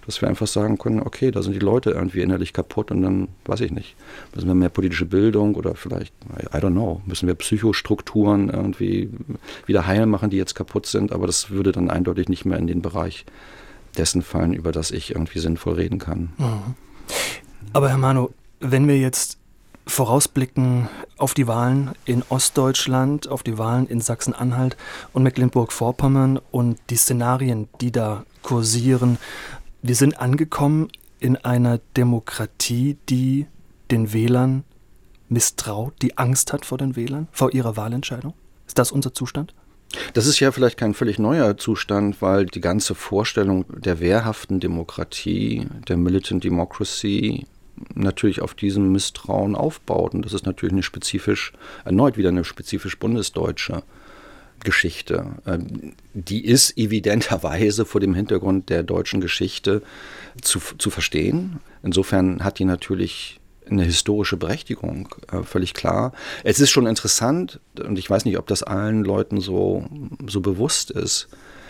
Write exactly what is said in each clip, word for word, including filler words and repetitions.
Dass wir einfach sagen können, okay, da sind die Leute irgendwie innerlich kaputt und dann, weiß ich nicht, müssen wir mehr politische Bildung oder vielleicht, I don't know, müssen wir Psychostrukturen irgendwie wieder heil machen, die jetzt kaputt sind, aber das würde dann eindeutig nicht mehr in den Bereich dessen fallen, über das ich irgendwie sinnvoll reden kann. Mhm. Aber Herr Manow, wenn wir jetzt vorausblicken auf die Wahlen in Ostdeutschland, auf die Wahlen in Sachsen-Anhalt und Mecklenburg-Vorpommern und die Szenarien, die da kursieren, wir sind angekommen in einer Demokratie, die den Wählern misstraut, die Angst hat vor den Wählern, vor ihrer Wahlentscheidung. Ist das unser Zustand? Das ist ja vielleicht kein völlig neuer Zustand, weil die ganze Vorstellung der wehrhaften Demokratie, der Militant Democracy, natürlich auf diesem Misstrauen aufbaut. Und das ist natürlich eine spezifisch, erneut wieder eine spezifisch bundesdeutsche Geschichte. Die ist evidenterweise vor dem Hintergrund der deutschen Geschichte zu, zu verstehen. Insofern hat die natürlich eine historische Berechtigung, völlig klar. Es ist schon interessant, und ich weiß nicht, ob das allen Leuten so, so bewusst ist,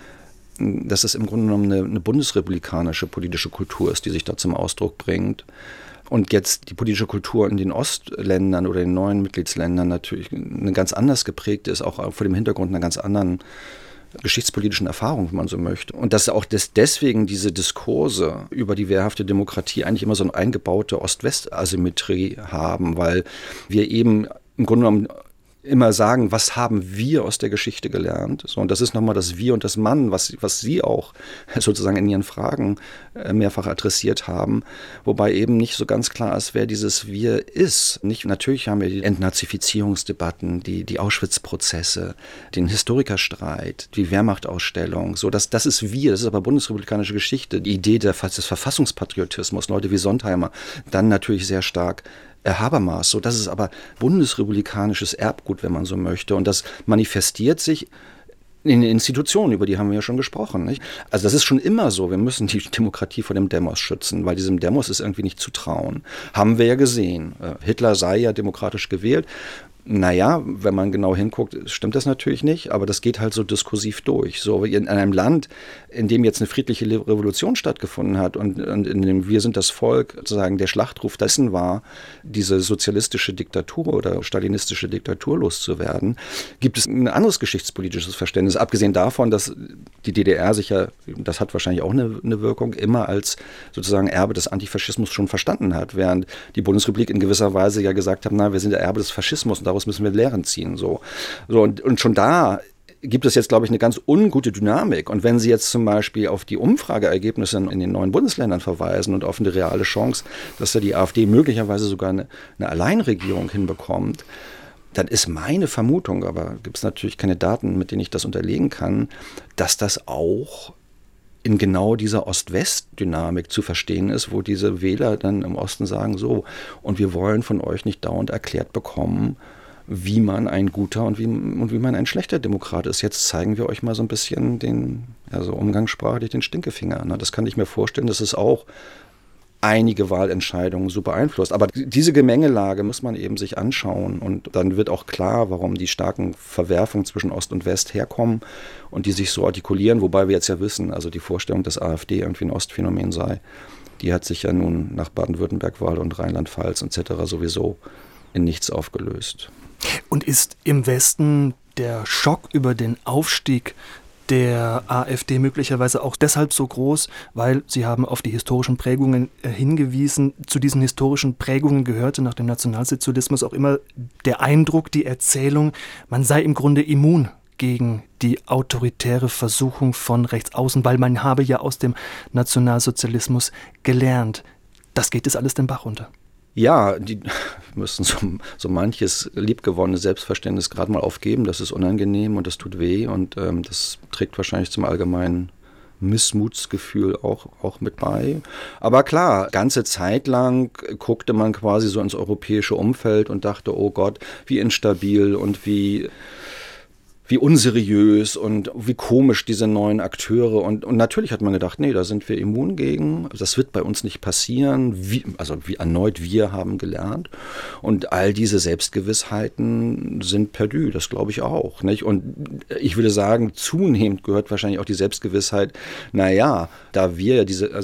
dass es im Grunde genommen eine, eine bundesrepublikanische politische Kultur ist, die sich da zum Ausdruck bringt. Und jetzt die politische Kultur in den Ostländern oder den neuen Mitgliedsländern natürlich eine ganz anders geprägt ist, auch vor dem Hintergrund einer ganz anderen geschichtspolitischen Erfahrung, wenn man so möchte. Und dass auch des, deswegen diese Diskurse über die wehrhafte Demokratie eigentlich immer so eine eingebaute Ost-West-Asymmetrie haben, weil wir eben im Grunde genommen immer sagen, was haben wir aus der Geschichte gelernt? So, und das ist nochmal das Wir und das Mann, was, was Sie auch sozusagen in Ihren Fragen mehrfach adressiert haben, wobei eben nicht so ganz klar ist, wer dieses Wir ist. Nicht, natürlich haben wir die Entnazifizierungsdebatten, die, die Auschwitz-Prozesse, den Historikerstreit, die Wehrmachtausstellung. So, das, das ist wir, das ist aber bundesrepublikanische Geschichte. Die Idee der, des Verfassungspatriotismus, Leute wie Sontheimer, dann natürlich sehr stark Habermas, so, das ist aber bundesrepublikanisches Erbgut, wenn man so möchte. Und das manifestiert sich in den Institutionen, über die haben wir ja schon gesprochen. Nicht? Also das ist schon immer so, wir müssen die Demokratie vor dem Demos schützen, weil diesem Demos ist irgendwie nicht zu trauen. Haben wir ja gesehen. Hitler sei ja demokratisch gewählt. Naja, wenn man genau hinguckt, stimmt das natürlich nicht, aber das geht halt so diskursiv durch. So in einem Land, in dem jetzt eine friedliche Revolution stattgefunden hat und, und in dem Wir sind das Volk, sozusagen der Schlachtruf dessen war, diese sozialistische Diktatur oder stalinistische Diktatur loszuwerden, gibt es ein anderes geschichtspolitisches Verständnis, abgesehen davon, dass die D D R sich ja, das hat wahrscheinlich auch eine, eine Wirkung, immer als sozusagen Erbe des Antifaschismus schon verstanden hat, während die Bundesrepublik in gewisser Weise ja gesagt hat, na, wir sind der Erbe des Faschismus und daraus müssen wir Lehren ziehen. So. So, und, und schon da gibt es jetzt, glaube ich, eine ganz ungute Dynamik. Und wenn Sie jetzt zum Beispiel auf die Umfrageergebnisse in den neuen Bundesländern verweisen und auf eine reale Chance, dass da die AfD möglicherweise sogar eine, eine Alleinregierung hinbekommt, dann ist meine Vermutung, aber gibt es natürlich keine Daten, mit denen ich das unterlegen kann, dass das auch in genau dieser Ost-West-Dynamik zu verstehen ist, wo diese Wähler dann im Osten sagen, so, und wir wollen von euch nicht dauernd erklärt bekommen, wie man ein guter und wie, und wie man ein schlechter Demokrat ist. Jetzt zeigen wir euch mal so ein bisschen den, also umgangssprachlich den Stinkefinger. Ne? Das kann ich mir vorstellen, dass es auch einige Wahlentscheidungen so beeinflusst. Aber diese Gemengelage muss man eben sich anschauen und dann wird auch klar, warum die starken Verwerfungen zwischen Ost und West herkommen und die sich so artikulieren, wobei wir jetzt ja wissen, also die Vorstellung, dass AfD irgendwie ein Ostphänomen sei, die hat sich ja nun nach Baden-Württemberg-Wahl und Rheinland-Pfalz et cetera sowieso in nichts aufgelöst. Und ist im Westen der Schock über den Aufstieg der AfD möglicherweise auch deshalb so groß, weil Sie haben auf die historischen Prägungen hingewiesen. Zu diesen historischen Prägungen gehörte nach dem Nationalsozialismus auch immer der Eindruck, die Erzählung, man sei im Grunde immun gegen die autoritäre Versuchung von rechts außen, weil man habe ja aus dem Nationalsozialismus gelernt. Das geht jetzt alles den Bach runter. Ja, die müssen so, so manches liebgewonnene Selbstverständnis gerade mal aufgeben. Das ist unangenehm und das tut weh und ähm, das trägt wahrscheinlich zum allgemeinen Missmutsgefühl auch, auch mit bei. Aber klar, ganze Zeit lang guckte man quasi so ins europäische Umfeld und dachte, oh Gott, wie instabil und wie... wie unseriös und wie komisch diese neuen Akteure und, und natürlich hat man gedacht, nee, da sind wir immun gegen, das wird bei uns nicht passieren, wie, also wie erneut wir haben gelernt und all diese Selbstgewissheiten sind perdu, das glaube ich auch, nicht? Und ich würde sagen, zunehmend gehört wahrscheinlich auch die Selbstgewissheit, naja, da wir ja diese